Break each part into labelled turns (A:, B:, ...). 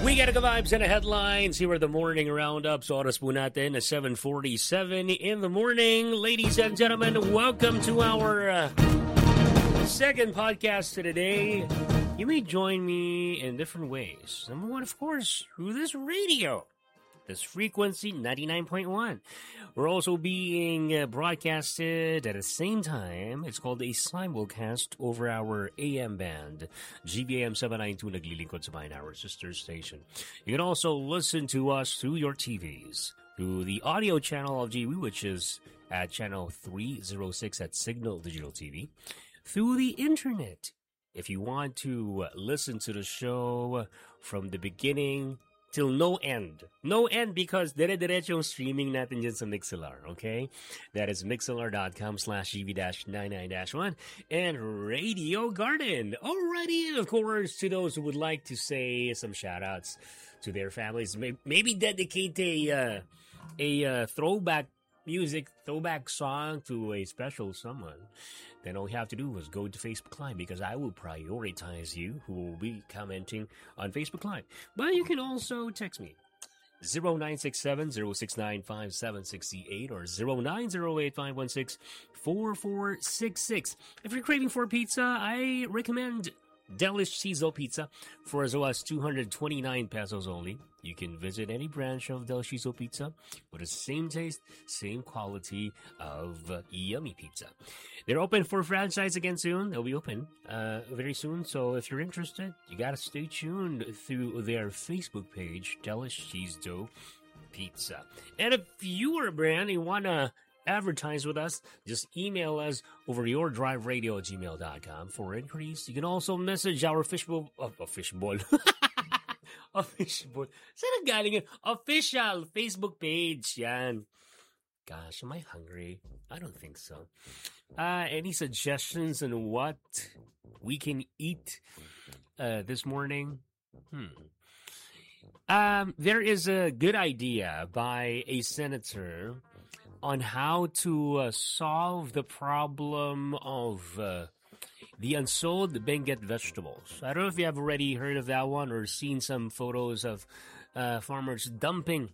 A: We got the vibes and the headlines. Here are the morning roundups. Oras po natin at 7:47 in the morning. Ladies and gentlemen, welcome to our second podcast today. You may join me in different ways. Number one, of course, through this radio. This frequency, 99.1. We're also being broadcasted at the same time. It's called a simulcast over our AM band. GBAM 792 naglilingkod sa bayan, our sister station. You can also listen to us through your TVs, through the audio channel of GBAM, which is at channel 306 at Signal Digital TV, through the internet. If you want to listen to the show from the beginning till no end. No end because dire-diretso yung streaming natin dyan sa Mixlr, okay? That is mixlr.com/gb-99-1 and Radio Garden. Alrighty, of course, to those who would like to say some shout-outs to their families. Maybe dedicate a throwback music, throwback song to a special someone. Then all you have to do is go to Facebook Live because I will prioritize you who will be commenting on Facebook Live. But you can also text me 0967-069-5768 or 0908-516-4466. If you're craving for pizza, I recommend Delish Sizzle Pizza for as low as 229 pesos only. You can visit any branch of Delish Sizzle Pizza with the same taste, same quality of yummy pizza. They're open for franchise again soon. They'll be open very soon. So if you're interested, you gotta stay tuned through their Facebook page, Delish Sizzle Pizza. And if you are a brand and you wanna advertise with us, just email us over yourdriveradio@gmail.com for inquiries. You can also message our fishbowl. Official. Saan galing yun? Official Facebook page. Yan. Gosh, am I hungry? I don't think so. Any suggestions on what we can eat this morning? There is a good idea by a senator on how to solve the problem of the unsold Benguet vegetables. I don't know if you have already heard of that one or seen some photos of farmers dumping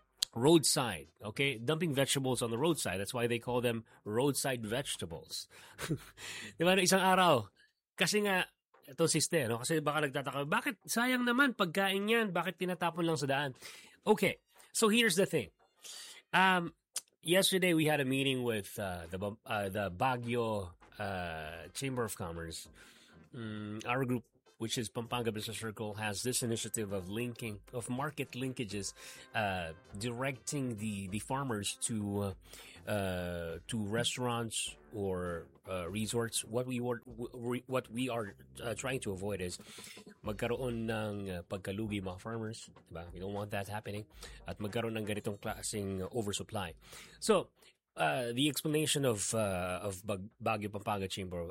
A: dumping vegetables on the roadside. That's why they call them roadside vegetables. Diba, isang araw, kasi nga, ito siste, no? Kasi baka nagtataka, bakit sayang naman pagkain yan? Bakit tinatapon lang sa daan? Okay, so here's the thing. Yesterday we had a meeting with the Baguio Chamber of Commerce. Our group, which is Pampanga Business Circle, has this initiative of market linkages, directing the farmers to restaurants or resorts. What we are trying to avoid is magkaroon ng pagkalugi mga farmers, diba? We don't want that happening. At magkaroon ng ganitong klaseng oversupply. So, the explanation of Baguio Pampanga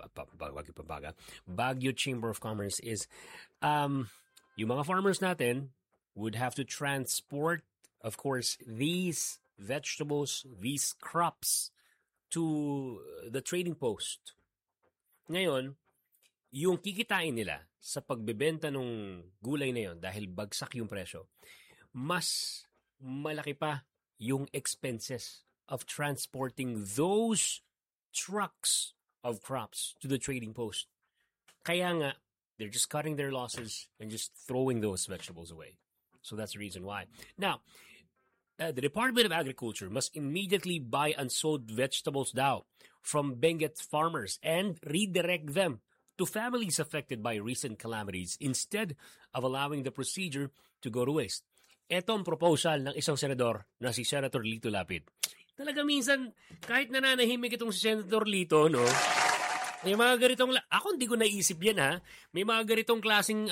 A: Baguio Chamber of Commerce is yung mga farmers natin would have to transport, of course, these vegetables, these crops to the trading post. Ngayon, yung kikitain nila sa pagbebenta ng gulay na yon dahil bagsak yung presyo, mas malaki pa yung expenses of transporting those trucks of crops to the trading post. Kaya nga, they're just cutting their losses and just throwing those vegetables away. So that's the reason why. Now, the Department of Agriculture must immediately buy unsold vegetables daw from Benguet farmers and redirect them to families affected by recent calamities instead of allowing the procedure to go to waste. Ito ang proposal ng isang senador na si Senator Lito Lapid. Talaga minsan, kahit nananahimik itong si Senator Lito, no? May mga ganitong, ako hindi ko naisip yan, ha? May mga ganitong klaseng,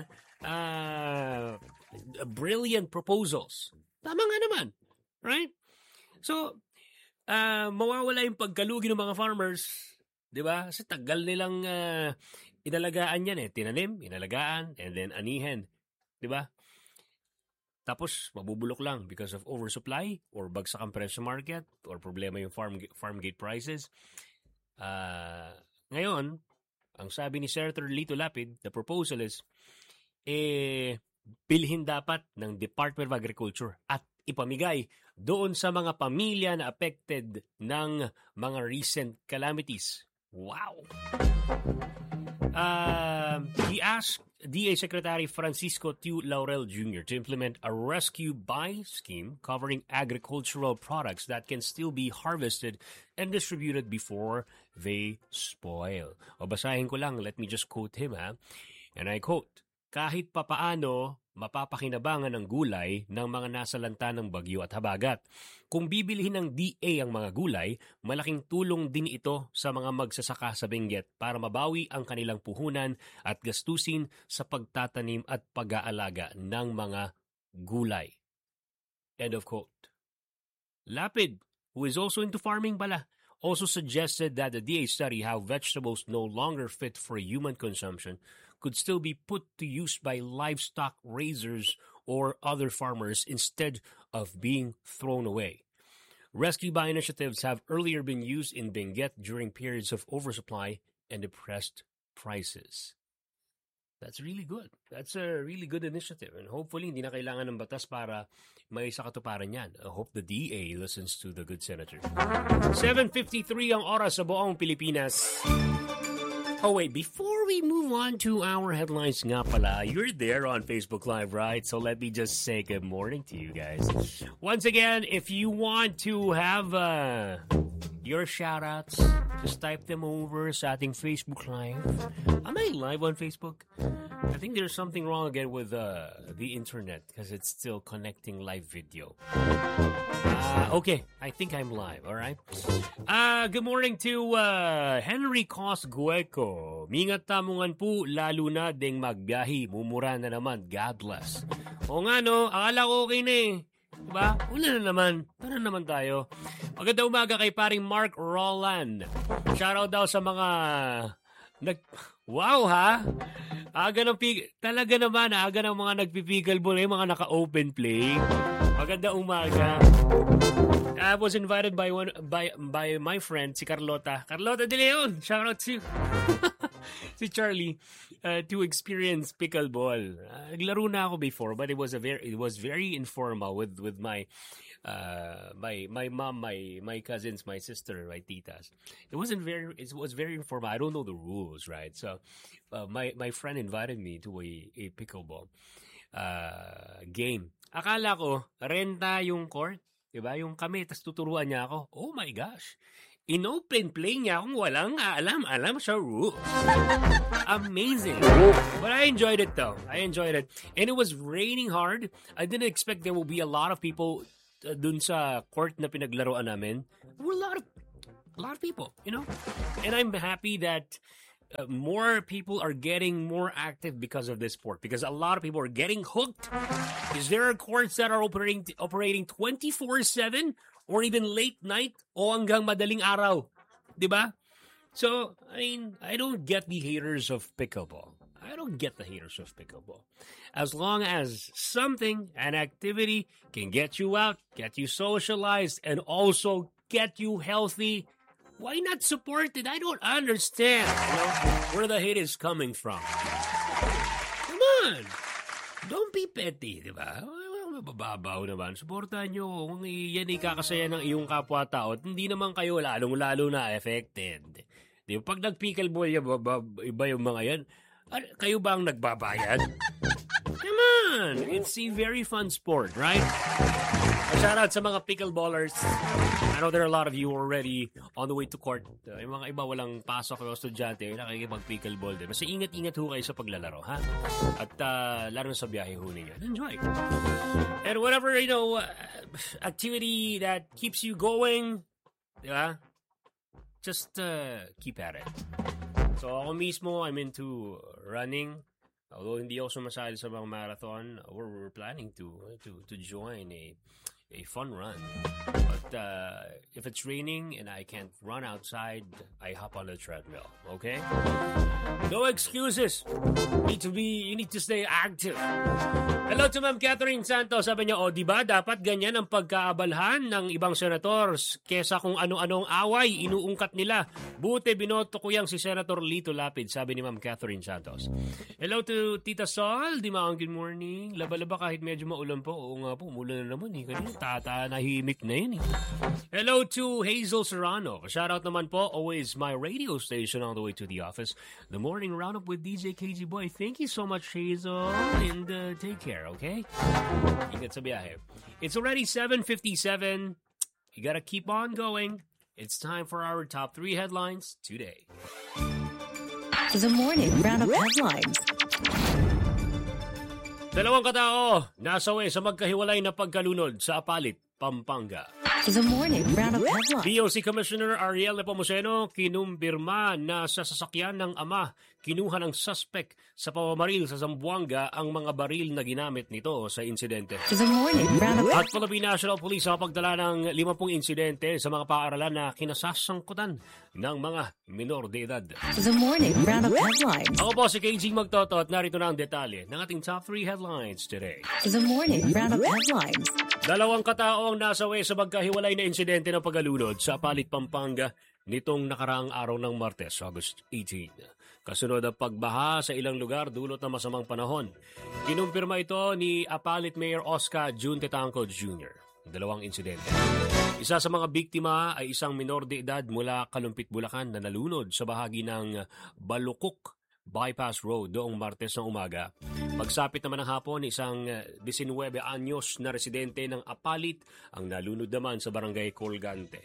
A: brilliant proposals. Tama nga naman, right? So, mawawala yung pagkalugi ng mga farmers, di ba? Kasi tagal nilang inalagaan yan eh. Tinanim, inalagaan, and then anihin, di ba? Tapos, mabubulok lang because of oversupply or bagsak ang presyo market or problema yung farm gate prices. Ngayon, ang sabi ni Senator Lito Lapid, the proposal is, bilhin dapat ng Department of Agriculture at ipamigay doon sa mga pamilya na affected ng mga recent calamities. Wow! He asked DA Secretary Francisco Tiu Laurel Jr. to implement a rescue buy scheme covering agricultural products that can still be harvested and distributed before they spoil. O basahin ko lang, let me just quote him, ha? And I quote, "Kahit papaano, mapapakinabangan ng gulay ng mga nasalanta ng bagyo at habagat. Kung bibilhin ng DA ang mga gulay, malaking tulong din ito sa mga magsasaka sa Benguet para mabawi ang kanilang puhunan at gastusin sa pagtatanim at pag-aalaga ng mga gulay." End of quote. Lapid, who is also into farming pala, also suggested that the DA study how vegetables no longer fit for human consumption could still be put to use by livestock raisers or other farmers instead of being thrown away. Rescue buy initiatives have earlier been used in Benguet during periods of oversupply and depressed prices. That's really good. That's a really good initiative. And hopefully, hindi na kailangan ng batas para may sa katuparan yan. I hope the DA listens to the good senator. 7:53 ang oras sa buong Pilipinas. Oh wait, before we move on to our headlines nga pala, you're there on Facebook Live, right? So let me just say good morning to you guys. Once again, if you want to have your shout-outs, just type them over sa ating Facebook Live. Am I live on Facebook? I think there's something wrong again with the internet because it's still connecting live video. Okay, I think I'm live, all right? Good morning to Henry Cos Gueco. Mingat tamungan po, lalo na ding magbiyahi. Mumura na naman, God bless. O nga no, akala ko okay na eh. Diba? Una na naman. Tara naman tayo. Maganda umaga kay paring Mark Roland. Shoutout daw sa mga wow ha? Aga ng talaga naman, aga ng mga nagpipickleball, mga naka-open play. Maganda umaga. I was invited by my friend si Carlota De Leon. Shout out to si Charlie to experience pickleball. Naglaro na ako before, but it was very informal with my my mom, my cousins, my sister, my titas. It was very informal. I don't know the rules, right? So my friend invited me to a pickleball game. Akala ko renta yung court, 'di ba? Yung kami, tas tuturuan niya ako. Oh my gosh. In-open play niya akong walang alam sa rules. Amazing. But I enjoyed it though. I enjoyed it. And it was raining hard. I didn't expect there will be a lot of people dun sa court na pinaglaruan namin. There were a lot of people, you know? And I'm happy that more people are getting more active because of this sport, because a lot of people are getting hooked. Is there courts that are operating 24/7 or even late night o hanggang madaling araw, 'di ba? So, I mean, I don't get the haters of pickleball. As long as something, an activity can get you out, get you socialized, and also get you healthy, why not support it? I don't understand, where the hate is coming from. Come on! Don't be petty, di ba? Mababaw naman. Supportan nyo. Kung yan ikakasaya ng iyong kapwa-tao, hindi naman kayo lalong-lalo na affected. Di ba? Pag nag-pickleball, iba yung mga yan. Kayo ba ang nagbabayad? Come on! It's a very fun sport, right? Shout out sa mga pickleballers. I know there are a lot of you already on the way to court. Yung mga iba walang pasok o estudyante, nakikipag-pickleball din. Basta ingat-ingat ho kayo sa paglalaro, ha? At laro sa biyahe ho ninyo. Enjoy. And whatever, activity that keeps you going, di ba? Just keep at it. So ako mismo, I'm into running. Although hindi ako sumasali sa mga marathon, we're planning to join a fun run. But if it's raining and I can't run outside, I hop on the treadmill, okay? No excuses. You need to stay active. Hello to Ma'am Catherine Santos. Sabi niya, diba dapat ganyan ang pagkaabalhan ng ibang senators kesa kung ano-anong away inuungkat nila. Buti binoto ko yang si Senator Lito Lapid, sabi ni Ma'am Catherine Santos. Hello to Tita Sol. Dimaang good morning. Laba-laba kahit medyo maulan po. Oo nga po, umulan na naman. Kanina, nahimik na yun. Hello to Hazel Serrano. Shoutout naman po. Always my radio station on the way to the office. The morning roundup with DJ KG Boy. Thank you so much, Hazel. And take care. Okay? Ingat sa biyahe. It's already 7:57. You gotta keep on going. It's time for our top 3 headlines today.
B: The morning roundup headlines.
A: Dalawang katao nasawi sa magkahiwalay na pagkalunod sa Apalit, Pampanga.
B: The morning roundup headlines.
A: DOC Commissioner Ariel Nepomuceno kinumpirma na sa sasakyan ng ama kinuha ng suspect sa pamamaril sa Zamboanga ang mga baril na ginamit nito sa insidente.
B: The morning roundup.
A: At Philippine National Police nakapagdala ng 50 insidente sa mga paaralan na kinasasangkutan ng mga minor de edad.
B: The morning roundup headlines.
A: Ako po si KG Magtoto at narito na ang detalye ng ating top 3 headlines today.
B: The morning roundup headlines.
A: Dalawang katao ang nasawi sa magkahiwalay na insidente ng pagkalunod sa Apalit, Pampanga nitong nakaraang araw ng Martes, August 18. Kasunod ang pagbaha sa ilang lugar dulot ng masamang panahon. Kinumpirma ito ni Apalit Mayor Oscar Jun Tetangco Jr. Dalawang insidente. Isa sa mga biktima ay isang minor de edad mula Kalumpit, Bulacan na nalunod sa bahagi ng Balukok Bypass Road doong Martes ng umaga. Pagsapit naman ng hapon, isang 19 anyos na residente ng Apalit ang nalunod naman sa barangay Colgante.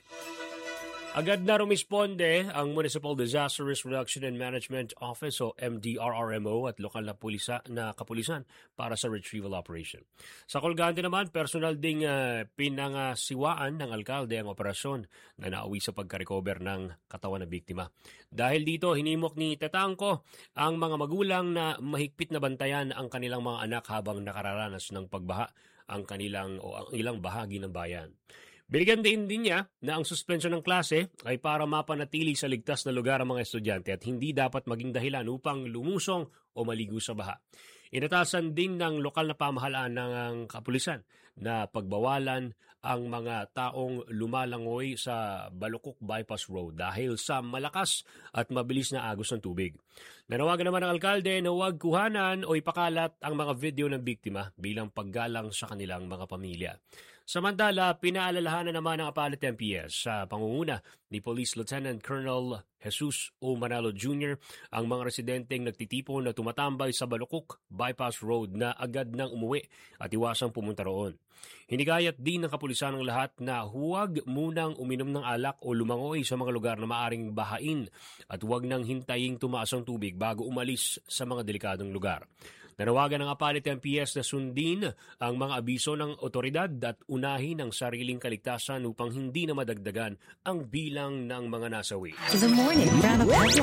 A: Agad na rumisponde ang Municipal Disaster Risk Reduction and Management Office o MDRRMO at lokal na kapulisan para sa retrieval operation. Sa Colgante naman, personal ding pinangasiwaan ng alkalde ang operasyon na nauwi sa pagka-recover ng katawan ng biktima. Dahil dito, hinimok ni Tetangco ang mga magulang na mahigpit na bantayan ang kanilang mga anak habang nakararanas ng pagbaha ang ilang bahagi ng bayan. Binigyan din niya na ang suspensyon ng klase ay para mapanatili sa ligtas na lugar ang mga estudyante at hindi dapat maging dahilan upang lumusong o maligo sa baha. Inatasan din ng lokal na pamahalaan ng kapulisan na pagbawalan ang mga taong lumalangoy sa Balukok Bypass Road dahil sa malakas at mabilis na agos ng tubig. Nanawagan naman ng alkalde na huwag kuhanan o ipakalat ang mga video ng biktima bilang paggalang sa kanilang mga pamilya. Samantala, pinaalalahanan naman ng Apalit MPS sa pangunguna ni Police Lieutenant Colonel Jesus O. Manalo Jr. ang mga residenteng nagtitipon na tumatambay sa Balukok Bypass Road na agad nang umuwi at iwasang pumunta roon. Hinigayat din ng kapulisan ng lahat na huwag munang uminom ng alak o lumangoy sa mga lugar na maaring bahain at huwag nang hintaying tumaas ang tubig bago umalis sa mga delikadong lugar. Nanawagan ng Apalit MPS na sundin ang mga abiso ng otoridad at unahin ang sariling kaligtasan upang hindi na madagdagan ang bilang ng mga nasawi.
B: The morning roundup headlines.